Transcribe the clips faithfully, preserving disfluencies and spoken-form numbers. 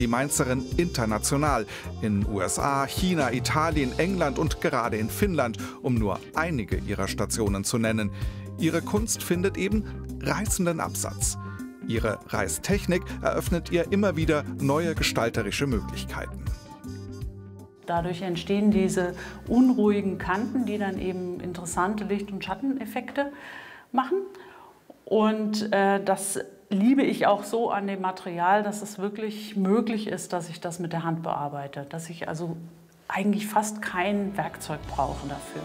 Die Mainzerin international in U S A, China, Italien, England und gerade in Finnland, um nur einige ihrer Stationen zu nennen. Ihre Kunst findet eben reißenden Absatz. Ihre Reißtechnik eröffnet ihr immer wieder neue gestalterische Möglichkeiten. Dadurch entstehen diese unruhigen Kanten, die dann eben interessante Licht- und Schatteneffekte machen. Und äh, das liebe ich auch so an dem Material, dass es wirklich möglich ist, dass ich das mit der Hand bearbeite. Dass ich also eigentlich fast kein Werkzeug brauche dafür.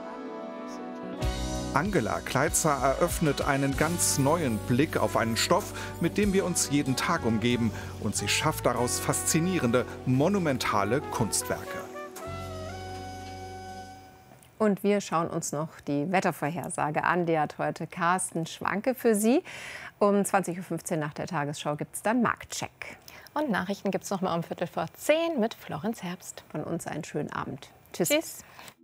Angela Kleitzer eröffnet einen ganz neuen Blick auf einen Stoff, mit dem wir uns jeden Tag umgeben. Und sie schafft daraus faszinierende, monumentale Kunstwerke. Und wir schauen uns noch die Wettervorhersage an. Die hat heute Carsten Schwanke für Sie. Um zwanzig Uhr fünfzehn nach der Tagesschau gibt es dann Marktcheck. Und Nachrichten gibt es noch mal um Viertel vor zehn mit Florenz Herbst. Von uns einen schönen Abend. Tschüss. Tschüss.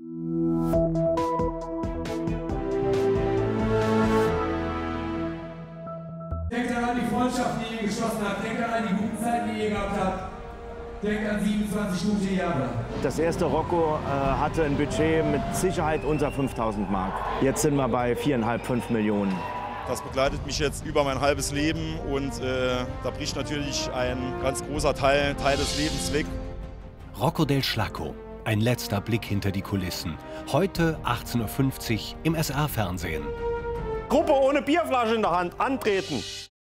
Denkt an die Freundschaften, die ihr geschlossen habt. Denkt an die guten Zeiten, die ihr gehabt habt. Denkt an siebenundzwanzig gute Jahre. Das erste Rocco äh, hatte ein Budget mit Sicherheit unter fünftausend Mark. Jetzt sind wir bei viereinhalb, fünf Millionen. Das begleitet mich jetzt über mein halbes Leben und äh, da bricht natürlich ein ganz großer Teil, Teil des Lebens weg. Rocco del Schlacco, ein letzter Blick hinter die Kulissen. Heute achtzehn Uhr fünfzig im S R-Fernsehen. Gruppe ohne Bierflasche in der Hand, antreten!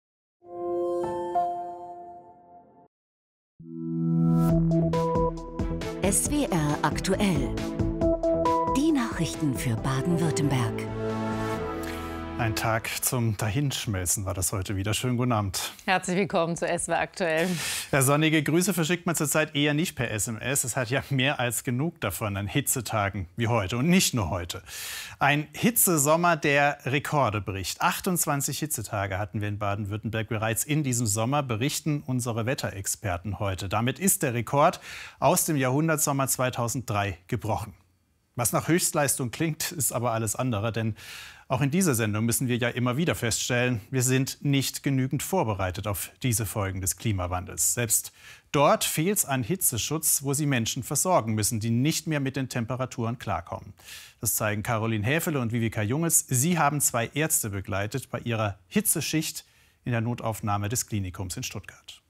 S W R aktuell. Die Nachrichten für Baden-Württemberg. Ein Tag zum Dahinschmelzen war das heute wieder. Schönen guten Abend. Herzlich willkommen zu S W R aktuell. Ja, sonnige Grüße verschickt man zurzeit eher nicht per S M S. Es hat ja mehr als genug davon an Hitzetagen wie heute. Und nicht nur heute. Ein Hitzesommer, der Rekorde bricht. achtundzwanzig Hitzetage hatten wir in Baden-Württemberg bereits in diesem Sommer, berichten unsere Wetterexperten heute. Damit ist der Rekord aus dem Jahrhundertsommer zweitausenddrei gebrochen. Was nach Höchstleistung klingt, ist aber alles andere, denn auch in dieser Sendung müssen wir ja immer wieder feststellen, wir sind nicht genügend vorbereitet auf diese Folgen des Klimawandels. Selbst dort fehlt es an Hitzeschutz, wo sie Menschen versorgen müssen, die nicht mehr mit den Temperaturen klarkommen. Das zeigen Caroline Häfele und Vivica Junges. Sie haben zwei Ärzte begleitet bei ihrer Hitzeschicht in der Notaufnahme des Klinikums in Stuttgart.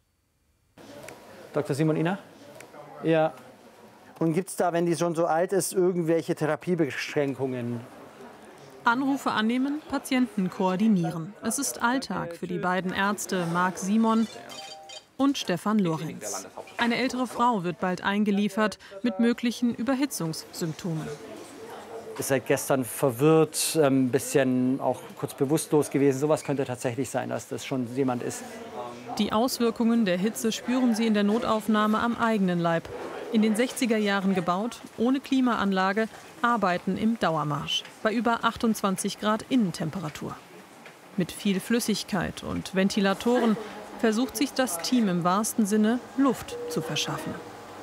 Doktor Simon Ina? Ja. Und gibt es da, wenn die schon so alt ist, irgendwelche Therapiebeschränkungen? Anrufe annehmen, Patienten koordinieren. Es ist Alltag für die beiden Ärzte Marc Simon und Stefan Lorenz. Eine ältere Frau wird bald eingeliefert mit möglichen Überhitzungssymptomen. Ist seit gestern verwirrt, ein bisschen auch kurz bewusstlos gewesen. Sowas könnte tatsächlich sein, dass das schon jemand ist. Die Auswirkungen der Hitze spüren sie in der Notaufnahme am eigenen Leib. In den sechziger Jahren gebaut, ohne Klimaanlage, arbeiten im Dauermarsch. Bei über achtundzwanzig Grad Innentemperatur. Mit viel Flüssigkeit und Ventilatoren versucht sich das Team im wahrsten Sinne, Luft zu verschaffen.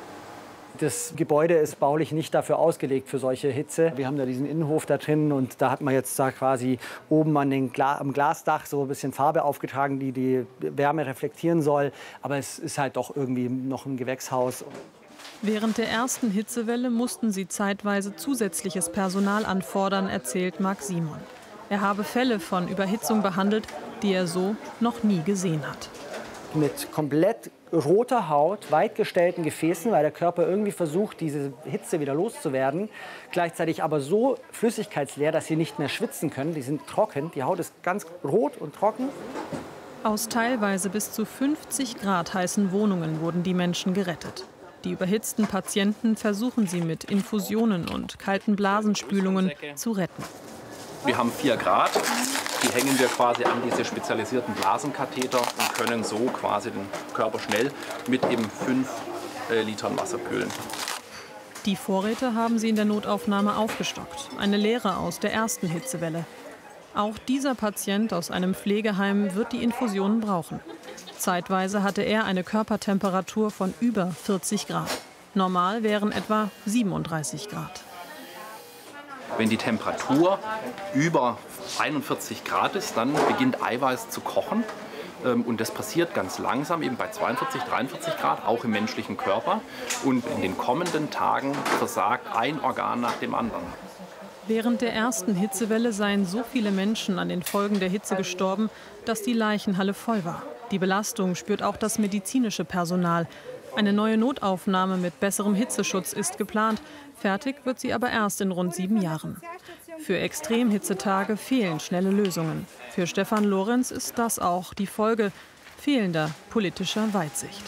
Das Gebäude ist baulich nicht dafür ausgelegt für solche Hitze. Wir haben da diesen Innenhof da drin und da hat man jetzt da quasi oben an den Gla am Glasdach so ein bisschen Farbe aufgetragen, die die Wärme reflektieren soll. Aber es ist halt doch irgendwie noch ein Gewächshaus. Während der ersten Hitzewelle mussten sie zeitweise zusätzliches Personal anfordern, erzählt Marc Simon. Er habe Fälle von Überhitzung behandelt, die er so noch nie gesehen hat. Mit komplett roter Haut, weit gestellten Gefäßen, weil der Körper irgendwie versucht, diese Hitze wieder loszuwerden. Gleichzeitig aber so flüssigkeitsleer, dass sie nicht mehr schwitzen können. Die sind trocken, die Haut ist ganz rot und trocken. Aus teilweise bis zu fünfzig Grad heißen Wohnungen wurden die Menschen gerettet. Die überhitzten Patienten versuchen sie mit Infusionen und kalten Blasenspülungen zu retten. Wir haben vier Grad, die hängen wir quasi an diese spezialisierten Blasenkatheter und können so quasi den Körper schnell mit eben fünf äh, Litern Wasser kühlen. Die Vorräte haben sie in der Notaufnahme aufgestockt. Eine Lehre aus der ersten Hitzewelle. Auch dieser Patient aus einem Pflegeheim wird die Infusionen brauchen. Zeitweise hatte er eine Körpertemperatur von über vierzig Grad. Normal wären etwa siebenunddreißig Grad. Wenn die Temperatur über einundvierzig Grad ist, dann beginnt Eiweiß zu kochen. Und das passiert ganz langsam, eben bei zweiundvierzig, dreiundvierzig Grad, auch im menschlichen Körper. Und in den kommenden Tagen versagt ein Organ nach dem anderen. Während der ersten Hitzewelle seien so viele Menschen an den Folgen der Hitze gestorben, dass die Leichenhalle voll war. Die Belastung spürt auch das medizinische Personal. Eine neue Notaufnahme mit besserem Hitzeschutz ist geplant. Fertig wird sie aber erst in rund sieben Jahren. Für Extremhitzetage fehlen schnelle Lösungen. Für Stefan Lorenz ist das auch die Folge fehlender politischer Weitsicht.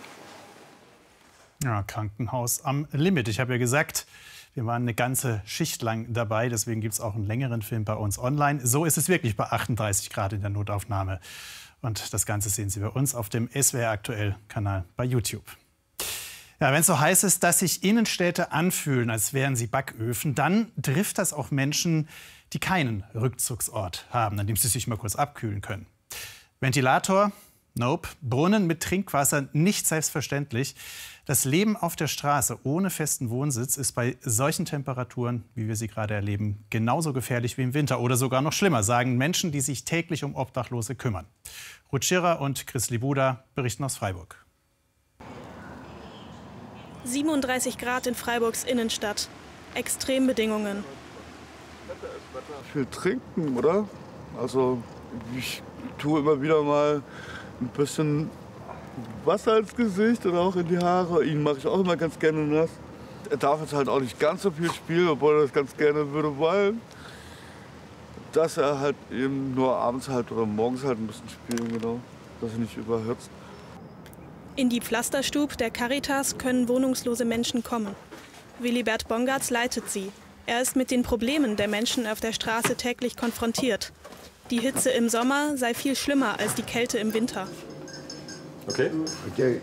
Ja, Krankenhaus am Limit. Ich habe ja gesagt, wir waren eine ganze Schicht lang dabei. Deswegen gibt es auch einen längeren Film bei uns online. So ist es wirklich bei achtunddreißig Grad in der Notaufnahme. Und das Ganze sehen Sie bei uns auf dem S W R Aktuell-Kanal bei YouTube. Ja, wenn es so heiß ist, dass sich Innenstädte anfühlen, als wären sie Backöfen, dann trifft das auch Menschen, die keinen Rückzugsort haben, an dem sie sich mal kurz abkühlen können. Ventilator? Nope. Brunnen mit Trinkwasser? Nicht selbstverständlich. Das Leben auf der Straße ohne festen Wohnsitz ist bei solchen Temperaturen, wie wir sie gerade erleben, genauso gefährlich wie im Winter oder sogar noch schlimmer, sagen Menschen, die sich täglich um Obdachlose kümmern. Ruth Schirrer und Chris Libuda berichten aus Freiburg. siebenunddreißig Grad in Freiburgs Innenstadt. Extrembedingungen. Viel trinken, oder? Also ich tue immer wieder mal ein bisschen Wasser ins Gesicht oder auch in die Haare. Ihn mache ich auch immer ganz gerne nass. Er darf jetzt halt auch nicht ganz so viel spielen, obwohl er das ganz gerne würde wollen. Dass er halt eben nur abends halt oder morgens halt ein bisschen spielen, genau. Dass er nicht überhitzt. In die Pflasterstub der Caritas können wohnungslose Menschen kommen. Willibert Bongartz leitet sie. Er ist mit den Problemen der Menschen auf der Straße täglich konfrontiert. Die Hitze im Sommer sei viel schlimmer als die Kälte im Winter. Okay. Okay.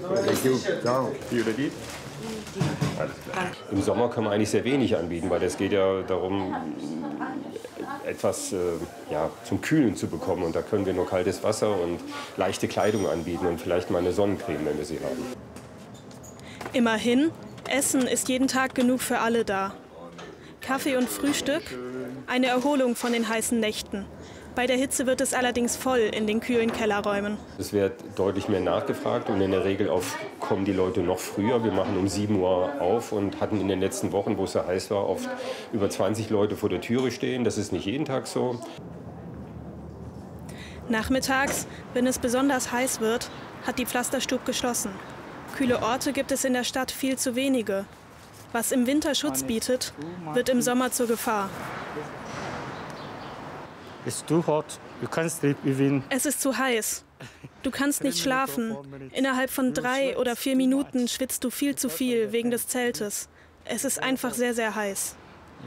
Im Sommer kann man eigentlich sehr wenig anbieten, weil es geht ja darum, etwas äh, ja, zum Kühlen zu bekommen. Und da können wir nur kaltes Wasser und leichte Kleidung anbieten und vielleicht mal eine Sonnencreme, wenn wir sie haben. Immerhin, Essen ist jeden Tag genug für alle da. Kaffee und Frühstück, eine Erholung von den heißen Nächten. Bei der Hitze wird es allerdings voll in den kühlen Kellerräumen. Es wird deutlich mehr nachgefragt und in der Regel auf, kommen die Leute noch früher. Wir machen um sieben Uhr auf und hatten in den letzten Wochen, wo es so heiß war, oft über zwanzig Leute vor der Türe stehen. Das ist nicht jeden Tag so. Nachmittags, wenn es besonders heiß wird, hat die Pflasterstub geschlossen. Kühle Orte gibt es in der Stadt viel zu wenige. Was im Winter Schutz bietet, wird im Sommer zur Gefahr. It's too hot. You can't sleep even. Es ist zu heiß. Du kannst nicht schlafen. Innerhalb von drei oder vier Minuten schwitzt du viel zu viel wegen des Zeltes. Es ist einfach sehr, sehr heiß.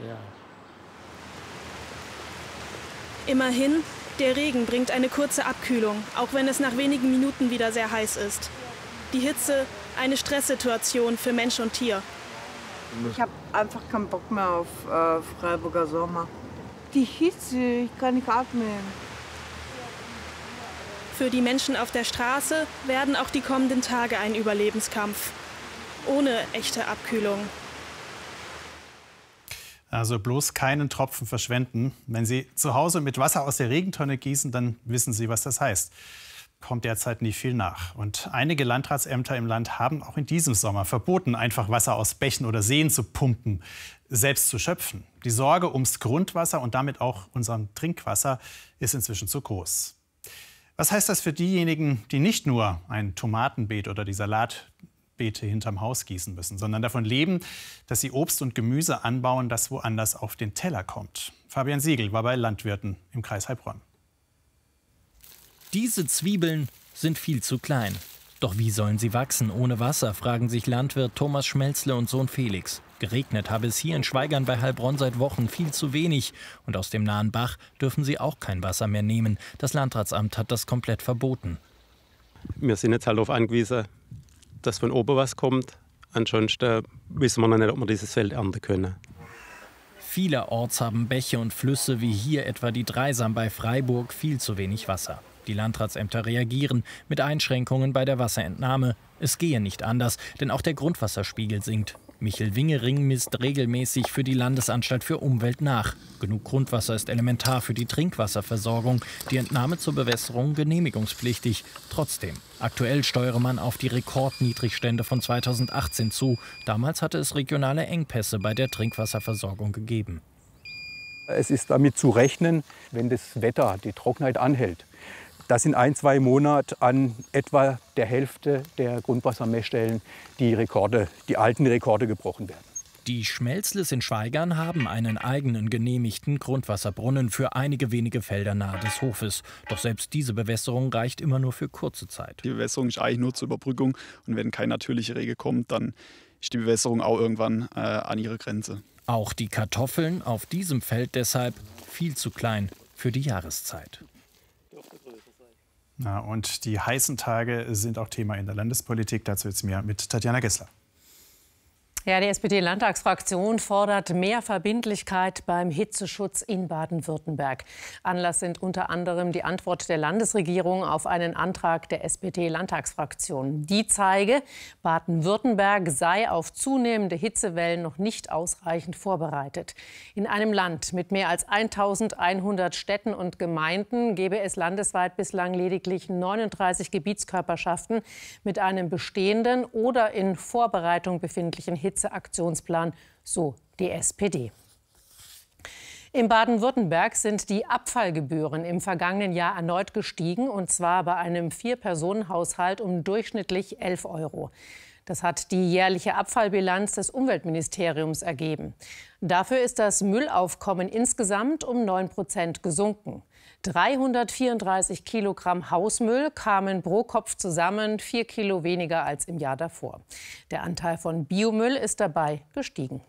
Immerhin, der Regen bringt eine kurze Abkühlung, auch wenn es nach wenigen Minuten wieder sehr heiß ist. Die Hitze, eine Stresssituation für Mensch und Tier. Ich habe einfach keinen Bock mehr auf äh, Freiburger Sommer. Die Hitze, ich kann nicht atmen. Für die Menschen auf der Straße werden auch die kommenden Tage ein Überlebenskampf. Ohne echte Abkühlung. Also bloß keinen Tropfen verschwenden. Wenn Sie zu Hause mit Wasser aus der Regentonne gießen, dann wissen Sie, was das heißt. Kommt derzeit nicht viel nach. Und einige Landratsämter im Land haben auch in diesem Sommer verboten, einfach Wasser aus Bächen oder Seen zu pumpen, selbst zu schöpfen. Die Sorge ums Grundwasser und damit auch unserem Trinkwasser ist inzwischen zu groß. Was heißt das für diejenigen, die nicht nur ein Tomatenbeet oder die Salatbeete hinterm Haus gießen müssen, sondern davon leben, dass sie Obst und Gemüse anbauen, das woanders auf den Teller kommt? Fabian Siegel war bei Landwirten im Kreis Heilbronn. Diese Zwiebeln sind viel zu klein. Doch wie sollen sie wachsen ohne Wasser, fragen sich Landwirt Thomas Schmelzle und Sohn Felix. Geregnet habe es hier in Schweigern bei Heilbronn seit Wochen viel zu wenig. Und aus dem nahen Bach dürfen sie auch kein Wasser mehr nehmen. Das Landratsamt hat das komplett verboten. Wir sind jetzt halt darauf angewiesen, dass von oben was kommt. Ansonsten wissen wir noch nicht, ob wir dieses Feld ernten können. Vielerorts haben Bäche und Flüsse wie hier etwa die Dreisam bei Freiburg viel zu wenig Wasser. Die Landratsämter reagieren mit Einschränkungen bei der Wasserentnahme. Es gehe nicht anders, denn auch der Grundwasserspiegel sinkt. Michel Wingering misst regelmäßig für die Landesanstalt für Umwelt nach. Genug Grundwasser ist elementar für die Trinkwasserversorgung. Die Entnahme zur Bewässerung genehmigungspflichtig. Trotzdem, aktuell steuere man auf die Rekordniedrigstände von zweitausendachtzehn zu. Damals hatte es regionale Engpässe bei der Trinkwasserversorgung gegeben. Es ist damit zu rechnen, wenn das Wetter, die Trockenheit anhält, dass in ein, zwei Monaten an etwa der Hälfte der Grundwassermessstellen die Rekorde, die alten Rekorde gebrochen werden. Die Schmelzles in Schwaigern haben einen eigenen genehmigten Grundwasserbrunnen für einige wenige Felder nahe des Hofes. Doch selbst diese Bewässerung reicht immer nur für kurze Zeit. Die Bewässerung ist eigentlich nur zur Überbrückung. Und wenn kein natürlicher Regen kommt, dann ist die Bewässerung auch irgendwann äh, an ihre Grenze. Auch die Kartoffeln auf diesem Feld deshalb viel zu klein für die Jahreszeit. Na, und die heißen Tage sind auch Thema in der Landespolitik. Dazu jetzt mehr mit Tatjana Gessler. Ja, die S P D-Landtagsfraktion fordert mehr Verbindlichkeit beim Hitzeschutz in Baden-Württemberg. Anlass sind unter anderem die Antwort der Landesregierung auf einen Antrag der S P D-Landtagsfraktion. Die zeige, Baden-Württemberg sei auf zunehmende Hitzewellen noch nicht ausreichend vorbereitet. In einem Land mit mehr als eintausendeinhundert Städten und Gemeinden gäbe es landesweit bislang lediglich neununddreißig Gebietskörperschaften mit einem bestehenden oder in Vorbereitung befindlichen Hitzeschutz. Aktionsplan, so die S P D. In Baden-Württemberg sind die Abfallgebühren im vergangenen Jahr erneut gestiegen, und zwar bei einem Vier-Personen-Haushalt um durchschnittlich elf Euro. Das hat die jährliche Abfallbilanz des Umweltministeriums ergeben. Dafür ist das Müllaufkommen insgesamt um neun Prozent gesunken. dreihundertvierunddreißig Kilogramm Hausmüll kamen pro Kopf zusammen, vier Kilo weniger als im Jahr davor. Der Anteil von Biomüll ist dabei gestiegen.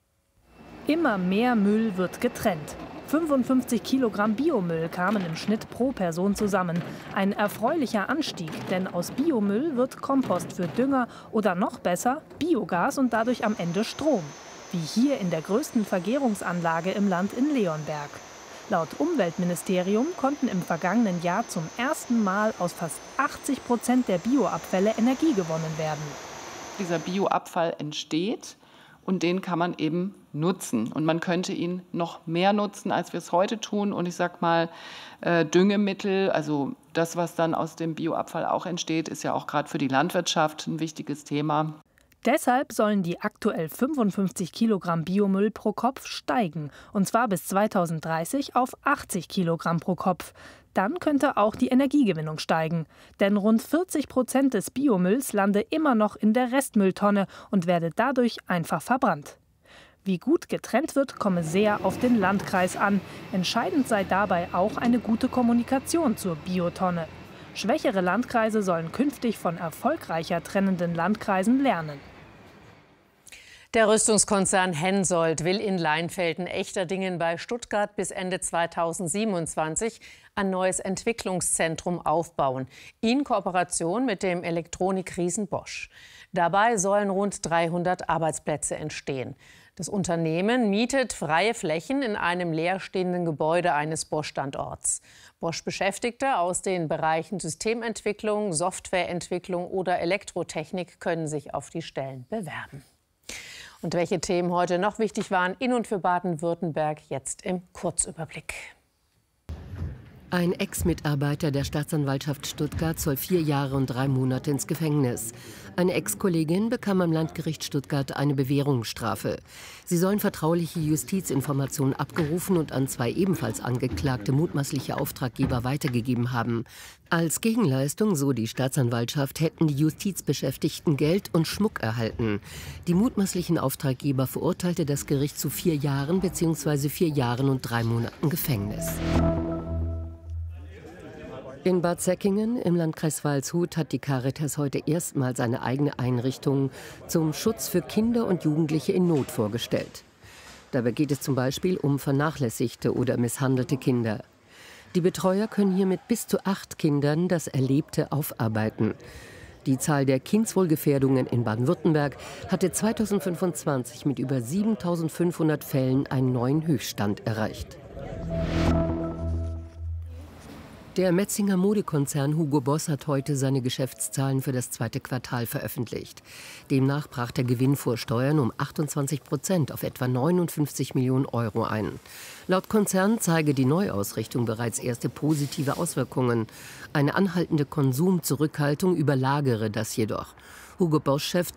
Immer mehr Müll wird getrennt. fünfundfünfzig Kilogramm Biomüll kamen im Schnitt pro Person zusammen. Ein erfreulicher Anstieg, denn aus Biomüll wird Kompost für Dünger oder noch besser Biogas und dadurch am Ende Strom. Wie hier in der größten Vergärungsanlage im Land in Leonberg. Laut Umweltministerium konnten im vergangenen Jahr zum ersten Mal aus fast achtzig Prozent der Bioabfälle Energie gewonnen werden. Dieser Bioabfall entsteht und den kann man eben nutzen. Und man könnte ihn noch mehr nutzen, als wir es heute tun. Und ich sag mal, äh, Düngemittel, also das, was dann aus dem Bioabfall auch entsteht, ist ja auch gerade für die Landwirtschaft ein wichtiges Thema. Deshalb sollen die aktuell fünfundfünfzig Kilogramm Biomüll pro Kopf steigen, und zwar bis zweitausenddreißig auf achtzig Kilogramm pro Kopf. Dann könnte auch die Energiegewinnung steigen, denn rund vierzig Prozent des Biomülls lande immer noch in der Restmülltonne und werde dadurch einfach verbrannt. Wie gut getrennt wird, komme sehr auf den Landkreis an. Entscheidend sei dabei auch eine gute Kommunikation zur Biotonne. Schwächere Landkreise sollen künftig von erfolgreicher trennenden Landkreisen lernen. Der Rüstungskonzern Hensoldt will in Leinfelden-Echterdingen bei Stuttgart bis Ende zweitausendsiebenundzwanzig ein neues Entwicklungszentrum aufbauen, in Kooperation mit dem Elektronikriesen Bosch. Dabei sollen rund dreihundert Arbeitsplätze entstehen. Das Unternehmen mietet freie Flächen in einem leerstehenden Gebäude eines Bosch-Standorts. Bosch-Beschäftigte aus den Bereichen Systementwicklung, Softwareentwicklung oder Elektrotechnik können sich auf die Stellen bewerben. Und welche Themen heute noch wichtig waren in und für Baden-Württemberg, jetzt im Kurzüberblick. Ein Ex-Mitarbeiter der Staatsanwaltschaft Stuttgart soll vier Jahre und drei Monate ins Gefängnis. Eine Ex-Kollegin bekam am Landgericht Stuttgart eine Bewährungsstrafe. Sie sollen vertrauliche Justizinformationen abgerufen und an zwei ebenfalls angeklagte mutmaßliche Auftraggeber weitergegeben haben. Als Gegenleistung, so die Staatsanwaltschaft, hätten die Justizbeschäftigten Geld und Schmuck erhalten. Die mutmaßlichen Auftraggeber verurteilte das Gericht zu vier Jahren bzw. vier Jahren und drei Monaten Gefängnis. In Bad Säckingen im Landkreis Waldshut hat die Caritas heute erstmals eine eigene Einrichtung zum Schutz für Kinder und Jugendliche in Not vorgestellt. Dabei geht es zum Beispiel um vernachlässigte oder misshandelte Kinder. Die Betreuer können hier mit bis zu acht Kindern das Erlebte aufarbeiten. Die Zahl der Kindswohlgefährdungen in Baden-Württemberg hatte zweitausendfünfundzwanzig mit über siebentausendfünfhundert Fällen einen neuen Höchststand erreicht. Der Metzinger Modekonzern Hugo Boss hat heute seine Geschäftszahlen für das zweite Quartal veröffentlicht. Demnach brach der Gewinn vor Steuern um achtundzwanzig Prozent auf etwa neunundfünfzig Millionen Euro ein. Laut Konzern zeige die Neuausrichtung bereits erste positive Auswirkungen. Eine anhaltende Konsumzurückhaltung überlagere das jedoch. Hugo Boss-Chef